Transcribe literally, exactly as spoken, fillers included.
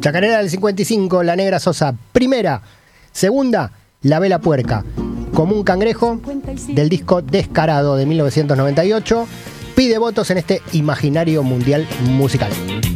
Chacarera del cincuenta y cinco, La Negra Sosa. Primera. Segunda, La Vela Puerca. Como un cangrejo, del disco Descarado de mil novecientos noventa y ocho. Pide votos en este imaginario mundial musical.